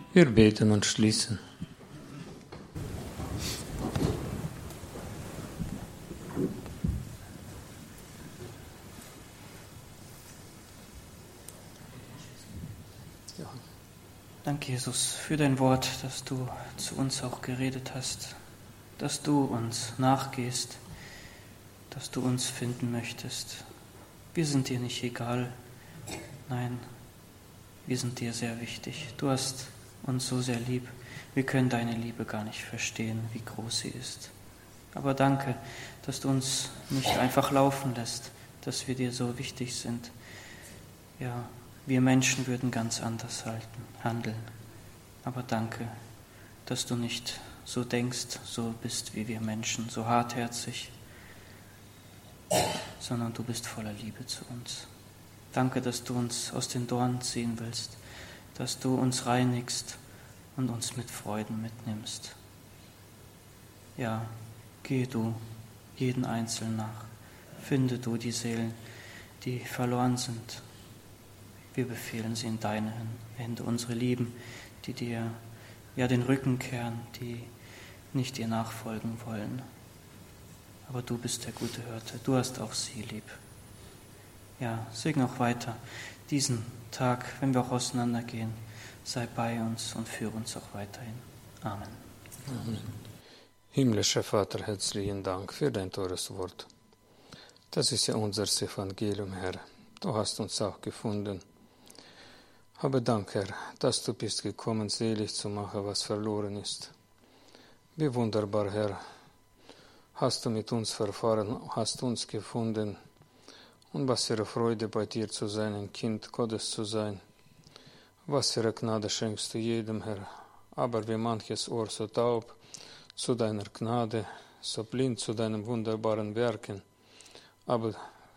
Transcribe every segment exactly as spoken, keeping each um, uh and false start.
Wir beten und schließen. Danke, Jesus, für dein Wort, dass du zu uns auch geredet hast, dass du uns nachgehst, dass du uns finden möchtest. Wir sind dir nicht egal, nein, wir sind dir sehr wichtig. Du hast uns so sehr lieb, wir können deine Liebe gar nicht verstehen, wie groß sie ist. Aber danke, dass du uns nicht einfach laufen lässt, dass wir dir so wichtig sind. Ja, wir Menschen würden ganz anders halten, handeln. Aber danke, dass du nicht so denkst, so bist wie wir Menschen, so hartherzig, sondern du bist voller Liebe zu uns. Danke, dass du uns aus den Dornen ziehen willst, dass du uns reinigst und uns mit Freuden mitnimmst. Ja, gehe du jeden Einzelnen nach, finde du die Seelen, die verloren sind. Wir befehlen sie in deine Hände, unsere Lieben, die dir ja den Rücken kehren, die nicht dir nachfolgen wollen. Aber du bist der gute Hirte, du hast auch sie lieb. Ja, segne auch weiter diesen Tag, wenn wir auch auseinandergehen. Sei bei uns und führe uns auch weiterhin. Amen. Amen. Himmlischer Vater, herzlichen Dank für dein teures Wort. Das ist ja unser Evangelium, Herr. Du hast uns auch gefunden. Aber Dank, Herr, dass du bist gekommen, selig zu machen, was verloren ist. Wie wunderbar, Herr, hast du mit uns verfahren, hast uns gefunden. Und was für eine Freude bei dir zu sein, ein Kind Gottes zu sein. Was für eine Gnade schenkst du jedem, Herr. Aber wie manches Ohr so taub zu deiner Gnade, so blind zu deinen wunderbaren Werken. Aber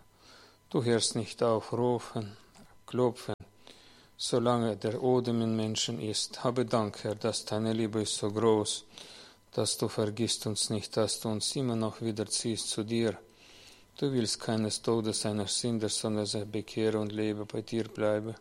du hörst nicht auf, rufen, klopfen, solange der Odem in Menschen ist. Habe Dank, Herr, dass deine Liebe ist so groß, dass du vergisst uns nicht, dass du uns immer noch wieder ziehst zu dir. Du willst keines Todes eines Sünders, sondern sei bekehre und lebe, bei dir bleibe.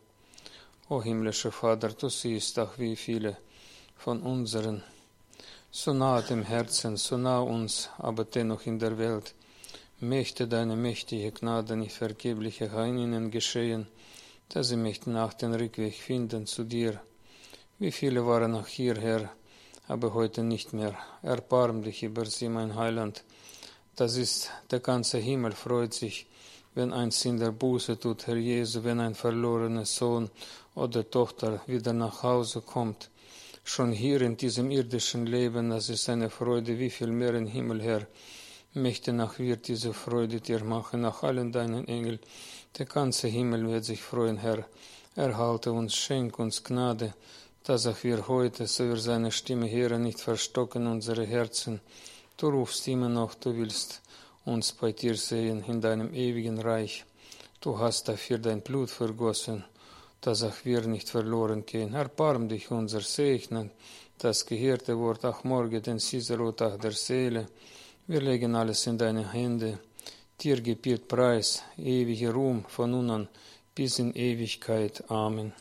O himmlischer Vater, du siehst auch, wie viele von unseren so nahe dem Herzen, so nah uns, aber dennoch in der Welt, möchte deine mächtige Gnade nicht vergeblich an ihnen geschehen, dass sie möchten nach den Rückweg finden zu dir. Wie viele waren auch hierher, aber heute nicht mehr. Erbarm dich über sie, mein Heiland. Das ist, der ganze Himmel freut sich, wenn ein Sünder Buße tut, Herr Jesu, wenn ein verlorener Sohn oder Tochter wieder nach Hause kommt. Schon hier in diesem irdischen Leben, das ist eine Freude, wie viel mehr im Himmel, Herr. Möchte nach wir diese Freude dir machen, nach allen deinen Engeln. Der ganze Himmel wird sich freuen, Herr. Erhalte uns, schenk uns Gnade, dass auch wir heute, so wir seine Stimme hören, nicht verstocken unsere Herzen. Du rufst immer noch, du willst uns bei dir sehen in deinem ewigen Reich. Du hast dafür dein Blut vergossen, dass auch wir nicht verloren gehen. Erbarm dich unser Segnen, das gehörte Wort, auch morgen den Cicerotag der Seele. Wir legen alles in deine Hände. Dir gebiert Preis, ewiger Ruhm von nun an bis in Ewigkeit. Amen.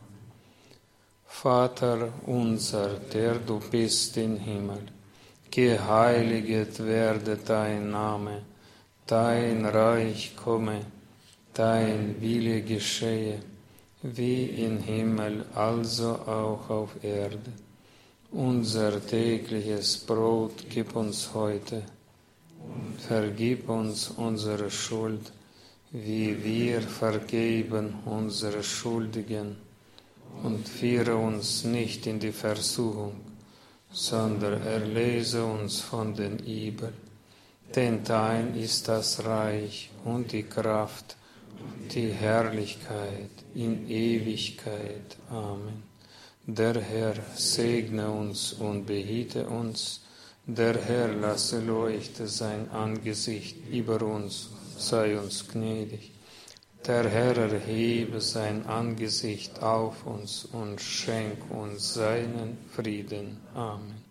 Vater unser, der du bist im Himmel, geheiliget werde dein Name, dein Reich komme, dein Wille geschehe, wie im Himmel, also auch auf Erde. Unser tägliches Brot gib uns heute, und vergib uns unsere Schuld, wie wir vergeben unsere Schuldigen, und führe uns nicht in die Versuchung, sondern erlöse uns von den Übel. Denn dein ist das Reich und die Kraft und die Herrlichkeit in Ewigkeit. Amen. Der Herr segne uns und behüte uns. Der Herr lasse leuchte sein Angesicht über uns, sei uns gnädig. Der Herr erhebe sein Angesicht auf uns und schenk uns seinen Frieden. Amen.